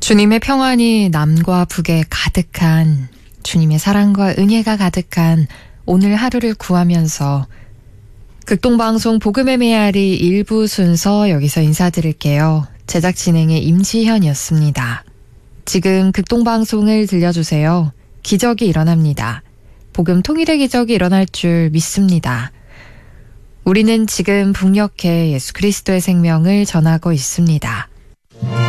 주님의 평안이 남과 북에 가득한, 주님의 사랑과 은혜가 가득한 오늘 하루를 구하면서 극동방송 복음의 메아리 1부 순서 여기서 인사드릴게요. 제작 진행의 임지현이었습니다. 지금 극동방송을 들려주세요. 기적이 일어납니다. 복음 통일의 기적이 일어날 줄 믿습니다. 우리는 지금 북녘에 예수 그리스도의 생명을 전하고 있습니다.